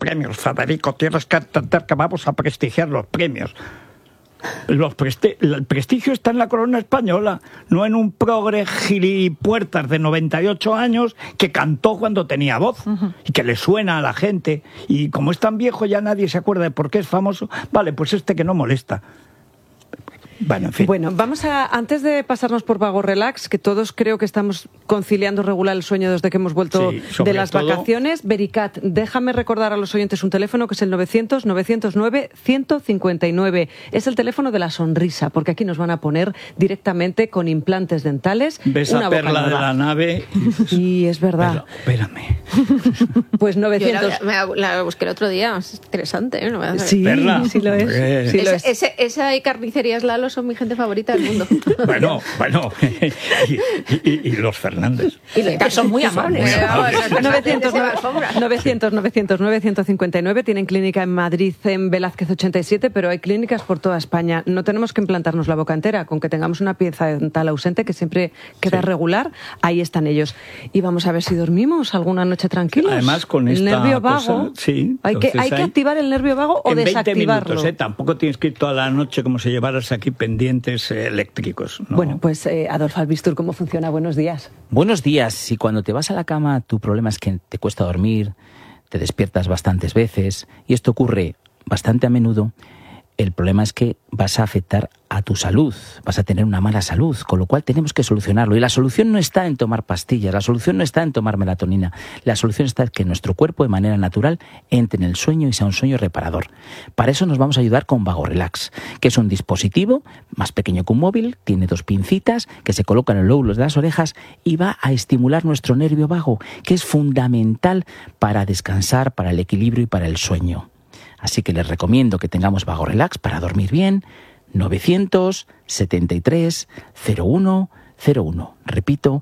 premios, Federico, tienes que entender que vamos a prestigiar los premios. El prestigio está en la corona española, no en un progre gilipuertas de 98 años que cantó cuando tenía voz y que le suena a la gente. Y como es tan viejo ya nadie se acuerda de por qué es famoso. Vale, pues que no molesta. Bueno, en fin. Bueno, antes de pasarnos por Vago Relax, que todos creo que estamos conciliando regular el sueño desde que hemos vuelto de las vacaciones. Vericat, déjame recordar a los oyentes un teléfono que es el 900-909-159. Es el teléfono de la sonrisa, porque aquí nos van a poner directamente con implantes dentales. Ves a Perla de la nave. Y es verdad. Pero, espérame. Pues 900. La busqué el otro día, es interesante, ¿eh? No me sí, Perla. Sí lo es. Sí lo es. Esa y carnicerías Lalo son mi gente favorita del mundo. Bueno. Y los Fernández. Y son muy amables. 900-900-959 tienen clínica en Madrid, en Velázquez 87, pero hay clínicas por toda España. No tenemos que implantarnos la boca entera, con que tengamos una pieza dental ausente que siempre queda regular, ahí están ellos. Y vamos a ver si dormimos alguna noche tranquilos. Además, con el esta nervio vago, cosa, sí, hay que activar el nervio vago o desactivarlo. 20 minutos, tampoco tienes que ir toda la noche como si llevaras aquí pendientes eléctricos, ¿no? Bueno, pues Adolfo Albistur, ¿cómo funciona? Buenos días. Buenos días. Si cuando te vas a la cama tu problema es que te cuesta dormir, te despiertas bastantes veces, y esto ocurre bastante a menudo, el problema es que vas a afectar a tu salud, vas a tener una mala salud, con lo cual tenemos que solucionarlo. Y la solución no está en tomar pastillas, la solución no está en tomar melatonina, la solución está en que nuestro cuerpo de manera natural entre en el sueño y sea un sueño reparador. Para eso nos vamos a ayudar con Vago Relax, que es un dispositivo más pequeño que un móvil, tiene 2 pincitas que se colocan en los lóbulos de las orejas y va a estimular nuestro nervio vago, que es fundamental para descansar, para el equilibrio y para el sueño. Así que les recomiendo que tengamos Vago Relax para dormir bien. 973 01 01. Repito,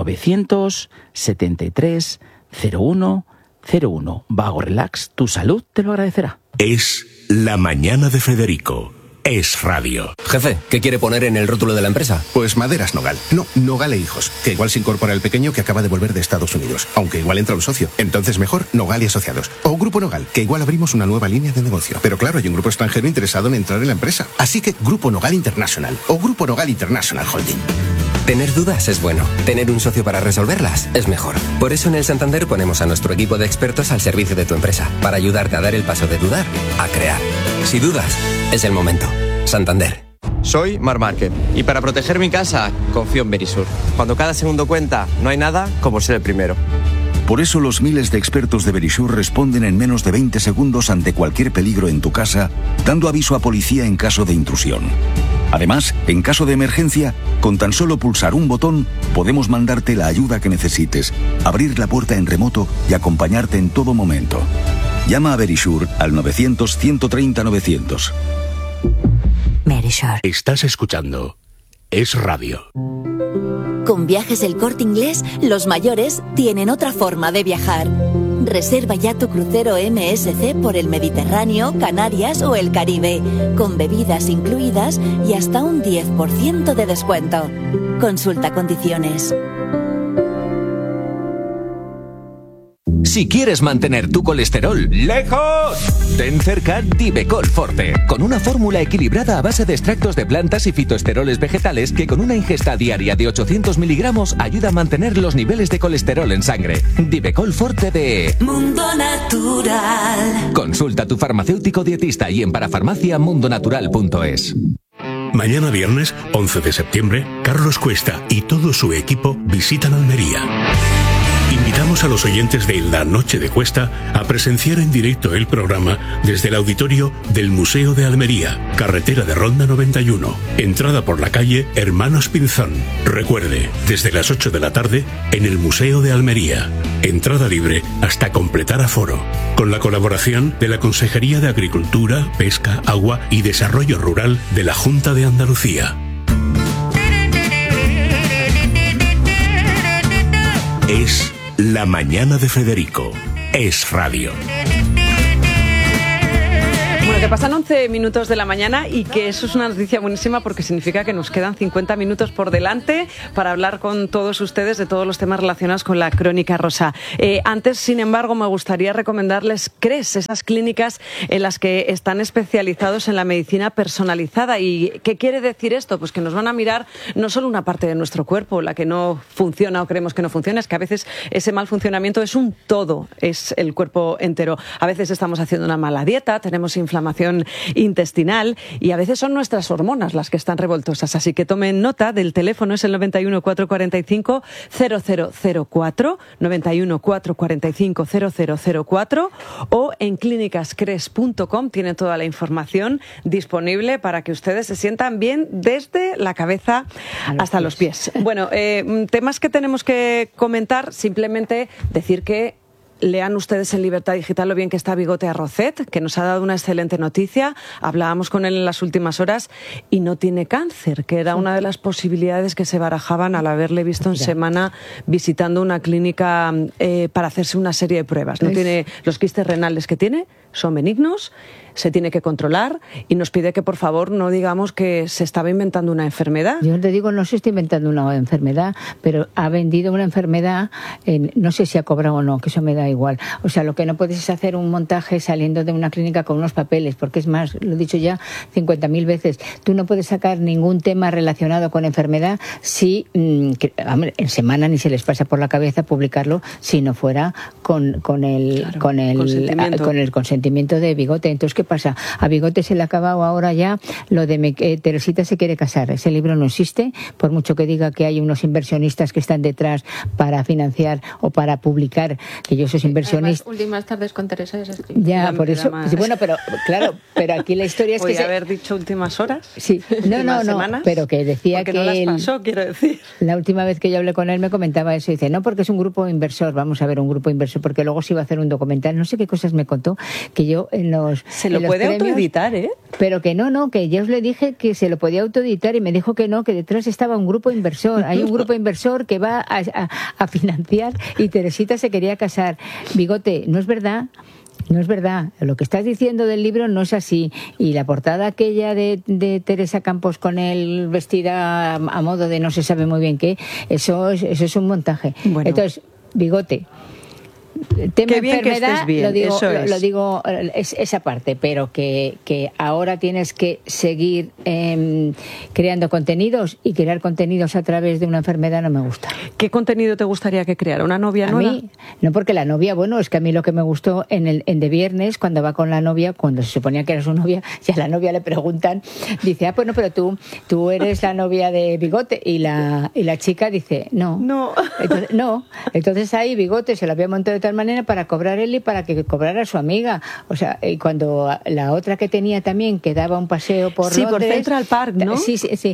973 01 01. Vago Relax, tu salud te lo agradecerá. Es La Mañana de Federico. Es radio. Jefe, ¿qué quiere poner en el rótulo de la empresa? Pues Maderas Nogal. No, Nogal e Hijos. Que igual se incorpora el pequeño que acaba de volver de Estados Unidos. Aunque igual entra un socio. Entonces mejor Nogal y Asociados. O Grupo Nogal, que igual abrimos una nueva línea de negocio. Pero claro, hay un grupo extranjero interesado en entrar en la empresa. Así que Grupo Nogal International. O Grupo Nogal International Holding. Tener dudas es bueno. Tener un socio para resolverlas es mejor. Por eso en el Santander ponemos a nuestro equipo de expertos al servicio de tu empresa. Para ayudarte a dar el paso de dudar a crear. Si dudas, es el momento. Santander. Soy Marc Márquez y para proteger mi casa confío en Verisur. Cuando cada segundo cuenta, no hay nada como ser el primero. Por eso los miles de expertos de Verisur responden en menos de 20 segundos ante cualquier peligro en tu casa, dando aviso a policía en caso de intrusión. Además, en caso de emergencia, con tan solo pulsar un botón, podemos mandarte la ayuda que necesites, abrir la puerta en remoto y acompañarte en todo momento. Llama a Verisur al 900-130-900. Verisur. Estás escuchando Es Radio. Con Viajes El Corte Inglés, los mayores tienen otra forma de viajar. Reserva ya tu crucero MSC por el Mediterráneo, Canarias o el Caribe, con bebidas incluidas y hasta un 10% de descuento. Consulta condiciones. Si quieres mantener tu colesterol lejos, ten cerca Divecol Forte, con una fórmula equilibrada a base de extractos de plantas y fitoesteroles vegetales que con una ingesta diaria de 800 miligramos ayuda a mantener los niveles de colesterol en sangre. Divecol Forte de Mundo Natural. Consulta a tu farmacéutico dietista y en parafarmaciamundonatural.es. Mañana viernes, 11 de septiembre, Carlos Cuesta y todo su equipo visitan Almería. Invitamos a los oyentes de La Noche de Cuesta a presenciar en directo el programa desde el auditorio del Museo de Almería, carretera de Ronda 91, entrada por la calle Hermanos Pinzón. Recuerde, desde las 8 de la tarde en el Museo de Almería. Entrada libre hasta completar aforo. Con la colaboración de la Consejería de Agricultura, Pesca, Agua y Desarrollo Rural de la Junta de Andalucía. Es La Mañana de Federico. Es radio. Bueno, Bueno, que pasan 11 minutos de la mañana y que eso es una noticia buenísima porque significa que nos quedan 50 minutos por delante para hablar con todos ustedes de todos los temas relacionados con la Crónica Rosa. Antes, sin embargo, me gustaría recomendarles CRES, esas clínicas en las que están especializados en la medicina personalizada. ¿Y qué quiere decir esto? Pues que nos van a mirar no solo una parte de nuestro cuerpo, la que no funciona o creemos que no funciona, es que a veces ese mal funcionamiento es un todo, es el cuerpo entero. A veces estamos haciendo una mala dieta, tenemos inflamación intestinal y a veces son nuestras hormonas las que están revoltosas. Así que tomen nota del teléfono, es el 91 445 0004, 91 445 0004 o en clínicascres.com tienen toda la información disponible para que ustedes se sientan bien desde la cabeza hasta los pies. Bueno, temas que tenemos que comentar, simplemente decir que lean ustedes en Libertad Digital lo bien que está Bigote Arrocet, que nos ha dado una excelente noticia. Hablábamos con él en las últimas horas y no tiene cáncer, que era una de las posibilidades que se barajaban al haberle visto en semana visitando una clínica para hacerse una serie de pruebas. No tiene, los quistes renales que tiene son benignos, se tiene que controlar y nos pide que por favor no digamos que se estaba inventando una enfermedad. Yo te digo, no se está inventando una enfermedad, pero ha vendido una enfermedad, no sé si ha cobrado o no, que eso me da igual. O sea, lo que no puedes es hacer un montaje saliendo de una clínica con unos papeles, porque es más, lo he dicho ya 50.000 veces, tú no puedes sacar ningún tema relacionado con enfermedad si, en semana ni se les pasa por la cabeza publicarlo si no fuera con el consentimiento de Bigote. Entonces, ¿qué pasa? A Bigote se le ha acabado ahora ya lo de Teresita se quiere casar. Ese libro no existe, por mucho que diga que hay unos inversionistas que están detrás para financiar o para publicar, que yo soy inversionista. Además, últimas tardes con Teresa es escrito. Ya, por eso. Bueno, pero claro, pero aquí la historia es que haber dicho últimas horas. Sí, no, semanas, pero que decía que no las pasó, quiero decir. La última vez que yo hablé con él me comentaba eso, dice, no, porque es un grupo inversor, vamos a ver un grupo inversor, porque luego se iba a hacer un documental, no sé qué cosas me contó, que yo en los se lo puede premios, autoeditar, pero que no, que yo le dije que se lo podía autoeditar y me dijo que no, que detrás estaba un grupo inversor. Hay un grupo inversor que va a financiar y Teresita se quería casar. Bigote, no es verdad. No es verdad, lo que estás diciendo del libro no es así. Y la portada aquella de Teresa Campos con él vestida a modo de no se sabe muy bien qué, eso es un montaje. Bueno. Entonces, Bigote, tema qué bien enfermedad, que estés bien. lo digo es esa parte, pero que ahora tienes que seguir creando contenidos y crear contenidos a través de una enfermedad no me gusta. ¿Qué contenido te gustaría que creara? ¿Una novia nueva? A mí, no, porque la novia, bueno, es que a mí lo que me gustó en De Viernes, cuando va con la novia, cuando se suponía que era su novia, ya a la novia le preguntan, dice, bueno, pero tú eres la novia de Bigote, y la chica dice, no. Entonces ahí Bigote se lo había montado de tal manera para cobrar él y para que cobrara su amiga. O sea, y cuando la otra que tenía también que daba un paseo por Londres, por Central Park, ¿no? Sí,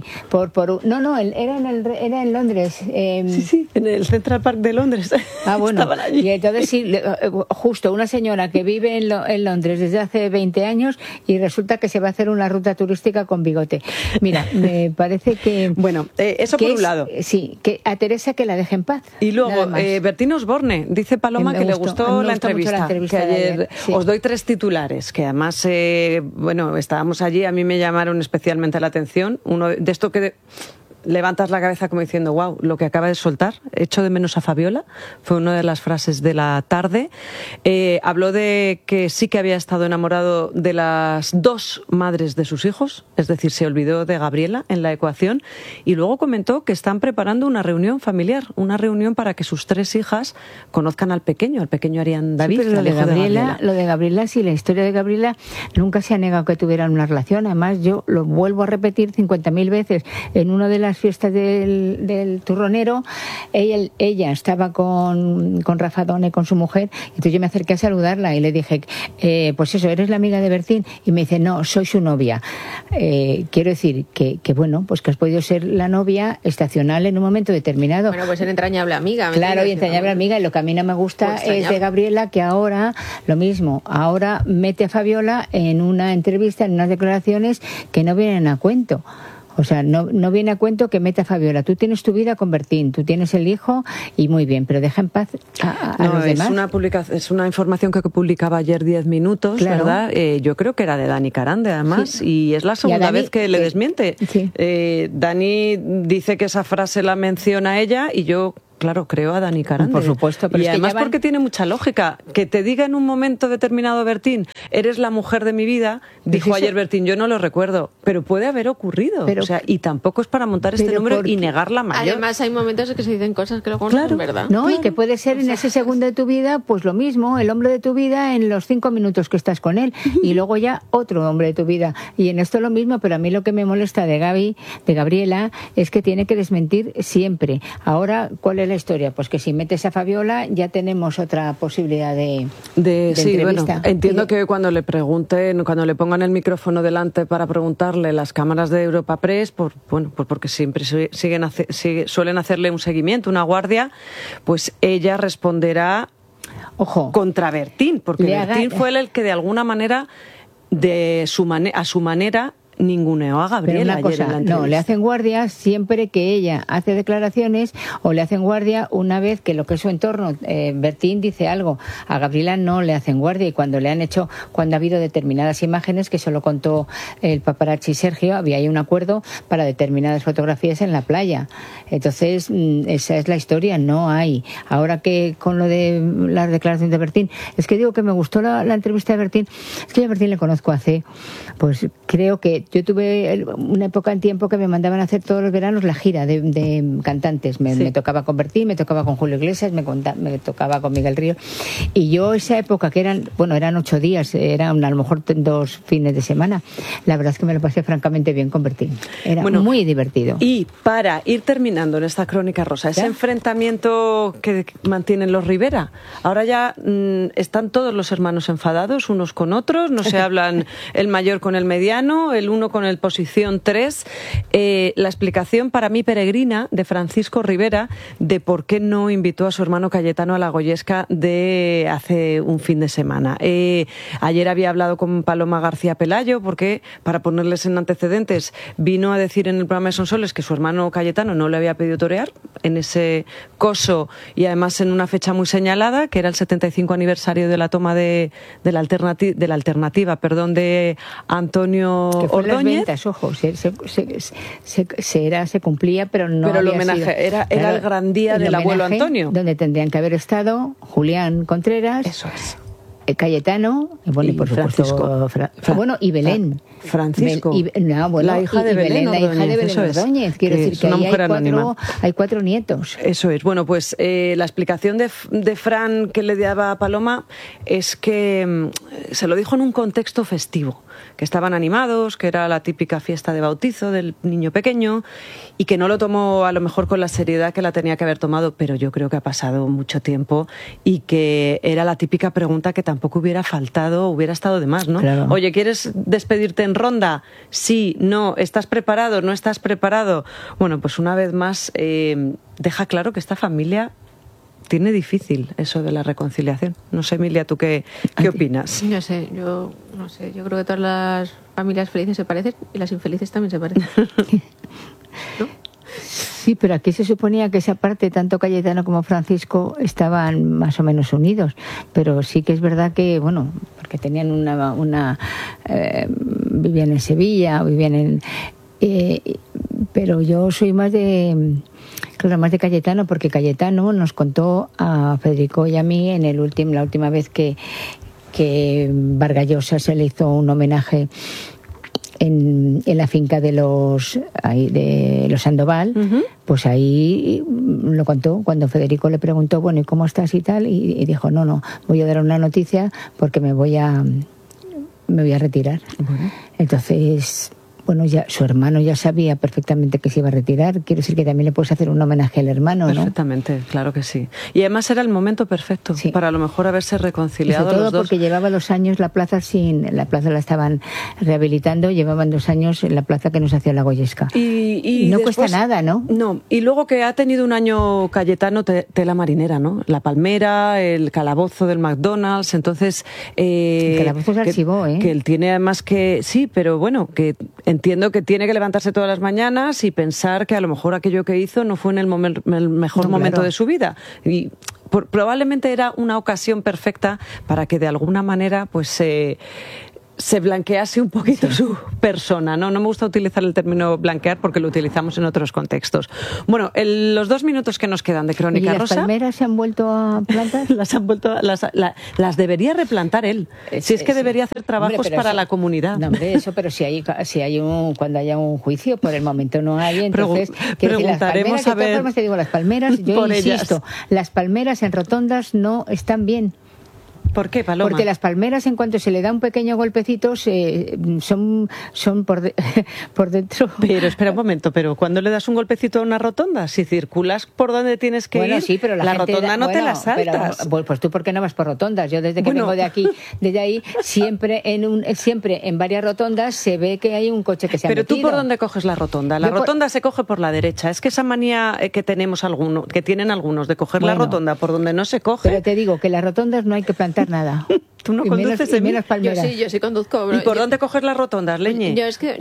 era en Londres. Sí, en el Central Park de Londres. Ah, bueno. Y entonces sí, justo una señora que vive en Londres desde hace 20 años y resulta que se va a hacer una ruta turística con Bigote. Mira, me parece que... Bueno, eso por un lado. Sí, que a Teresa que la deje en paz. Y luego, Bertín Osborne, dice Paloma que le gustó la entrevista que ayer. Sí. Os doy 3 titulares, que además, estábamos allí, a mí me llamaron especialmente la atención. Uno de esto que levantas la cabeza como diciendo, wow, lo que acaba de soltar, echo de menos a Fabiola, fue una de las frases de la tarde. Habló de que sí que había estado enamorado de las 2 madres de sus hijos, es decir, se olvidó de Gabriela en la ecuación, y luego comentó que están preparando una reunión familiar, una reunión para que sus 3 hijas conozcan al pequeño Arián David. Sí, pero lo de Gabriela, sí, la historia de Gabriela nunca se ha negado que tuvieran una relación, además yo lo vuelvo a repetir 50.000 veces, en una de las fiestas del turronero, ella estaba con Rafa Done, con su mujer, entonces yo me acerqué a saludarla y le dije, pues eso, ¿eres la amiga de Bertín? Y me dice, no, soy su novia. Quiero decir que bueno, pues que has podido ser la novia estacional en un momento determinado. Bueno, pues en entrañable amiga. Claro, y entrañable amiga, y lo que a mí no me gusta es de Gabriela, que ahora, lo mismo, ahora mete a Fabiola en una entrevista, en unas declaraciones que no vienen a cuento. O sea, no viene a cuento que meta a Fabiola. Tú tienes tu vida con Bertín, tú tienes el hijo y muy bien, pero deja en paz a los demás. Es una información que publicaba ayer 10 minutos, claro. ¿Verdad? Yo creo que era de Dani Carande, además, sí. Y es la segunda vez que le desmiente. Sí. Dani dice que esa frase la menciona ella y yo... Claro, creo a Dani Carande. Por supuesto. Pero y es además que porque tiene mucha lógica. Que te diga en un momento determinado Bertín, eres la mujer de mi vida, dijo ayer Bertín, yo no lo recuerdo, pero puede haber ocurrido. O sea, y tampoco es para montar este número y negar la mayor. Además hay momentos en que se dicen cosas que luego no son verdad. No, y que puede ser en ese segundo de tu vida, pues lo mismo, el hombre de tu vida en los 5 minutos que estás con él, y luego ya otro hombre de tu vida. Y en esto lo mismo, pero a mí lo que me molesta de Gabriela, es que tiene que desmentir siempre. Ahora, ¿cuál es la historia? Pues que si metes a Fabiola ya tenemos otra posibilidad de sí, entrevista. Bueno, entiendo que cuando le pregunten, cuando le pongan el micrófono delante para preguntarle las cámaras de Europa Press, porque siempre suelen hacerle un seguimiento, una guardia, pues ella responderá contra Bertín, porque Bertín fue el que de alguna manera, a su manera, ninguneó a Gabriela. Pero una cosa, no, le hacen guardia siempre que ella hace declaraciones, o le hacen guardia una vez que lo que es su entorno, Bertín dice algo. A Gabriela no le hacen guardia, y cuando ha habido determinadas imágenes, que se lo contó el paparazzi Sergio, había ahí un acuerdo para determinadas fotografías en la playa. Entonces, esa es la historia, no hay. Ahora que con lo de las declaraciones de Bertín, es que digo que me gustó la entrevista de Bertín, es que yo a Bertín le conozco hace, pues creo que yo tuve una época en tiempo que me mandaban a hacer todos los veranos la gira de cantantes. Me tocaba con Bertín, me tocaba con Julio Iglesias, me tocaba con Miguel Ríos. Y yo esa época, que eran 8 días, eran a lo mejor 2 fines de semana, la verdad es que me lo pasé francamente bien con Bertín. Era muy divertido. Y para ir terminando en esta crónica rosa, ese enfrentamiento que mantienen los Rivera, ahora ya están todos los hermanos enfadados unos con otros, no se hablan el mayor con el mediano, el uno con el posición 3. La explicación para mí peregrina de Francisco Rivera de por qué no invitó a su hermano Cayetano a la Goyesca de hace un fin de semana. Ayer había hablado con Paloma García Pelayo, porque, para ponerles en antecedentes, vino a decir en el programa de Sonsoles que su hermano Cayetano no le había pedido torear en ese coso, y además en una fecha muy señalada, que era el 75 aniversario de la toma de la alternativa de Antonio Ordóñez. Las ventas, ojo, se cumplía, pero no pero el había homenaje sido, era el gran día del abuelo Antonio, donde tendrían que haber estado Julián Contreras, eso es, Cayetano y por Francisco, supuesto, y Belén. Francisco, la hija de Belén, Ordóñez. Quiero decir que ahí hay 4 nietos. Eso es. Bueno, pues la explicación de Fran que le daba a Paloma es que se lo dijo en un contexto festivo, que estaban animados, que era la típica fiesta de bautizo del niño pequeño, y que no lo tomó a lo mejor con la seriedad que la tenía que haber tomado, pero yo creo que ha pasado mucho tiempo y que era la típica pregunta que tampoco hubiera faltado, hubiera estado de más, ¿no? Claro. Oye, ¿quieres despedirte en ronda? Sí, no, ¿estás preparado? ¿No estás preparado? Bueno, pues una vez más deja claro que esta familia tiene difícil eso de la reconciliación. No sé, Emilia, ¿tú qué opinas? No sé, yo creo que todas las familias felices se parecen y las infelices también se parecen. ¿No? Sí, pero aquí se suponía que esa parte, tanto Cayetano como Francisco, estaban más o menos unidos, pero sí que es verdad que, porque tenían vivían en Sevilla, pero yo soy más de Cayetano, porque Cayetano nos contó a Federico y a mí la última vez que Vargas Llosa se le hizo un homenaje en la finca de los Sandoval. Pues ahí lo contó cuando Federico le preguntó, ¿y cómo estás y tal? Y dijo, no, voy a dar una noticia porque me voy a retirar. Entonces, ya su hermano ya sabía perfectamente que se iba a retirar. Quiero decir que también le puedes hacer un homenaje al hermano, ¿no? Perfectamente, claro que sí. Y además era el momento perfecto para a lo mejor haberse reconciliado sobre todo los dos. Porque llevaba 2 años la plaza la estaban rehabilitando, llevaban 2 años en la plaza que nos hacía la Goyesca. Y no después, cuesta nada, ¿no? No, y luego que ha tenido un año Cayetano tela marinera, ¿no? La palmera, el calabozo del McDonald's, entonces... el calabozo se archivó, ¿eh? Que él tiene además que... Sí, pero que entiendo que tiene que levantarse todas las mañanas y pensar que a lo mejor aquello que hizo no fue en el mejor momento de su vida. Y probablemente era una ocasión perfecta para que de alguna manera pues se blanquease un poquito su persona, ¿no? No me gusta utilizar el término blanquear porque lo utilizamos en otros contextos. Bueno, los 2 minutos que nos quedan de Crónica Rosa... ¿Y las palmeras se han vuelto a plantar? Las debería replantar él. Si es que debería hacer trabajos para la comunidad. No, hombre, eso, pero cuando haya un juicio, por el momento no hay, entonces... Preguntaremos a ver... De todas formas te digo, las palmeras, yo insisto, las palmeras en rotondas no están bien. ¿Por qué, Paloma? Porque las palmeras, en cuanto se le da un pequeño golpecito, son por dentro. Pero espera un momento, pero cuando le das un golpecito a una rotonda, si circulas por donde tienes que ir, sí, pero la rotonda no te la saltas. Pero, pues tú, ¿por qué no vas por rotondas? Yo desde que vengo de aquí, desde ahí, siempre en varias rotondas se ve que hay un coche que se ha metido. Pero tú, ¿por dónde coges la rotonda? La rotonda se coge por la derecha. Es que esa manía que tienen algunos de coger la rotonda por donde no se coge. Pero te digo que las rotondas no hay que plantar nada. Tú no conduces de menos palmeras. Yo sí conduzco. Bro. ¿Y por dónde coges las rotondas, Leñe? Yo es que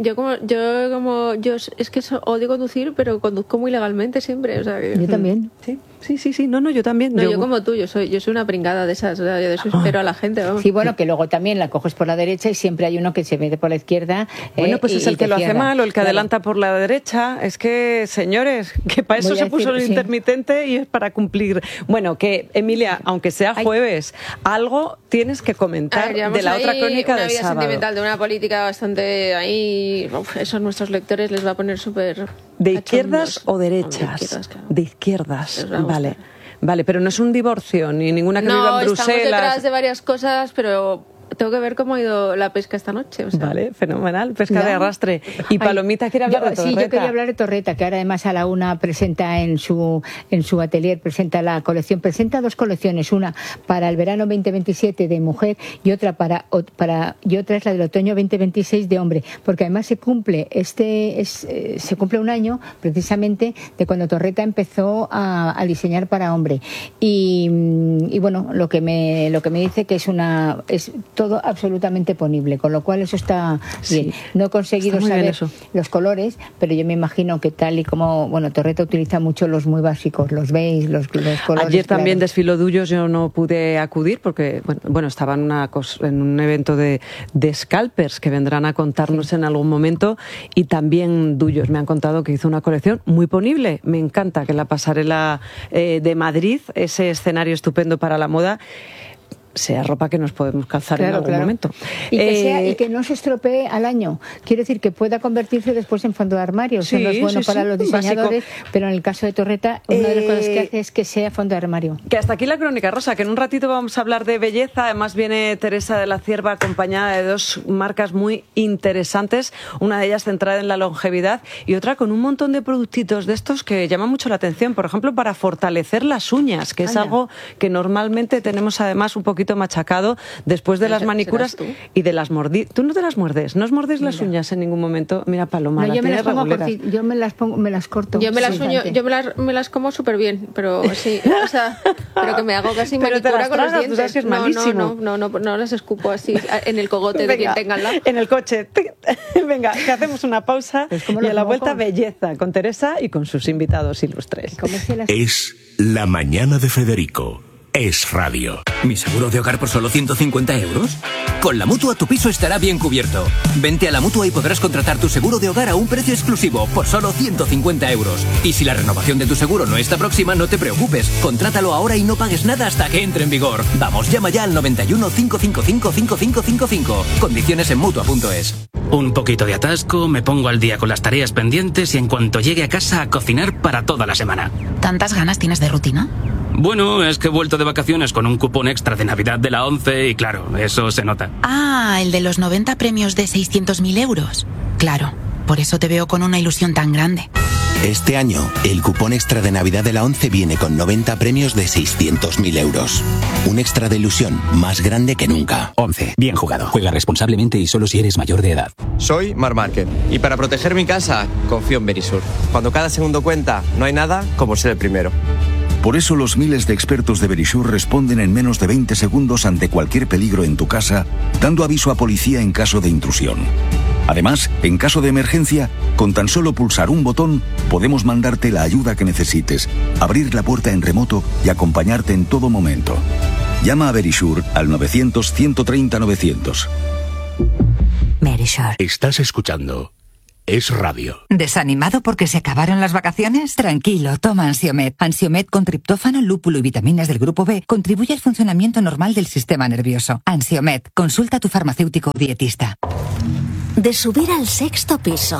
odio conducir, pero conduzco muy legalmente siempre. O sea, yo también. Sí. No, yo también. No, yo como tú, yo soy una pringada de esas. O sea, yo de eso espero a la gente. Vamos. Sí, bueno, que luego también la coges por la derecha y siempre hay uno que se mete por la izquierda. Bueno, pues es el que lo hace mal o el que adelanta por la derecha. Es que, señores, que para eso se puso el intermitente y es para cumplir. Bueno, que Emilia, aunque sea jueves, algo tienes que comentar de la otra crónica del sábado. Una vida sentimental de una política bastante ahí. Eso a nuestros lectores les va a poner súper. ¿De izquierdas o derechas? De izquierdas, claro. De izquierdas. Vale, pero no es un divorcio ni ninguna que viva en Bruselas. No, estamos detrás de varias cosas, pero tengo que ver cómo ha ido la pesca esta noche. O sea. Vale, fenomenal, pesca de arrastre. Y Palomita quiere hablar de Torreta. Sí, yo quería hablar de Torreta, que ahora además a la una presenta en su atelier, presenta la colección, presenta 2 colecciones, una para el verano 2027 de mujer y otra y otra es la del otoño 2026 de hombre, porque además se cumple un año precisamente de cuando Torreta empezó a diseñar para hombre. Y bueno, lo que me dice que es todo absolutamente ponible, con lo cual eso está bien. No he conseguido saber los colores, pero yo me imagino que tal y como, Torreta utiliza mucho los muy básicos, los beige, los colores. Ayer también desfiló Dullos, yo no pude acudir porque, estaba en un evento de scalpers que vendrán a contarnos en algún momento, y también Dullos me han contado que hizo una colección muy ponible. Me encanta que la pasarela de Madrid, ese escenario estupendo para la moda, sea ropa que nos podemos calzar en algún momento. Y que no se estropee al año. Quiero decir que pueda convertirse después en fondo de armario. Eso no es bueno para los diseñadores, pero en el caso de Torreta, una de las cosas que hace es que sea fondo de armario. Que hasta aquí la crónica rosa, que en un ratito vamos a hablar de belleza. Además viene Teresa de la Cierva acompañada de 2 marcas muy interesantes, una de ellas centrada en la longevidad y otra con un montón de productitos de estos que llaman mucho la atención. Por ejemplo, para fortalecer las uñas, que es algo que normalmente tenemos además un poquito machacado después de las manicuras y de las mordidas. ¿Tú no te las muerdes? ¿No os mordéis las uñas en ningún momento? Mira, Paloma, yo me las corto. Yo me las como súper bien, pero sí, pero que me hago casi manicura con los dientes. ¿Sabes que es malísimo? No las escupo así en el cogote de quien tenga al lado. En el coche. Venga, que hacemos una pausa y a la vuelta belleza con Teresa y con sus invitados ilustres. Es La Mañana de Federico. Es radio. ¿Mi seguro de hogar por solo 150 euros? Con la Mutua tu piso estará bien cubierto. Vente a la Mutua y podrás contratar tu seguro de hogar a un precio exclusivo por solo 150 euros. Y si la renovación de tu seguro no está próxima, no te preocupes. Contrátalo ahora y no pagues nada hasta que entre en vigor. Vamos, llama ya al 91 555 5555. Condiciones en Mutua.es. Un poquito de atasco, me pongo al día con las tareas pendientes y en cuanto llegue a casa a cocinar para toda la semana. ¿Tantas ganas tienes de rutina? Bueno, es que he vuelto de vacaciones con un cupón extra de Navidad de la 11 y claro, eso se nota. Ah, el de los 90 premios de 600.000 euros. Claro, por eso te veo con una ilusión tan grande. Este año, el cupón extra de Navidad de la 11 viene con 90 premios de 600.000 euros. Un extra de ilusión más grande que nunca. 11. Bien jugado. Juega responsablemente y solo si eres mayor de edad. Soy Marc Márquez y para proteger mi casa confío en Verisur. Cuando cada segundo cuenta, no hay nada como ser el primero. Por eso los miles de expertos de Verisur responden en menos de 20 segundos ante cualquier peligro en tu casa, dando aviso a policía en caso de intrusión. Además, en caso de emergencia, con tan solo pulsar un botón, podemos mandarte la ayuda que necesites, abrir la puerta en remoto y acompañarte en todo momento. Llama a Verisure al 900-130-900. Verisure. Estás escuchando Es Radio. ¿Desanimado porque se acabaron las vacaciones? Tranquilo, toma Ansiomed. Ansiomed con triptófano, lúpulo y vitaminas del grupo B contribuye al funcionamiento normal del sistema nervioso. Ansiomed, consulta a tu farmacéutico o dietista. De subir al 6º piso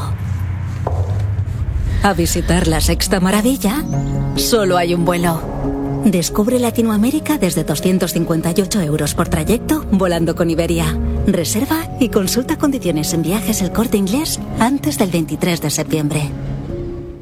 a visitar la Sexta Maravilla, solo hay un vuelo. Descubre Latinoamérica desde 258 euros por trayecto volando con Iberia. Reserva y consulta condiciones en Viajes El Corte Inglés antes del 23 de septiembre.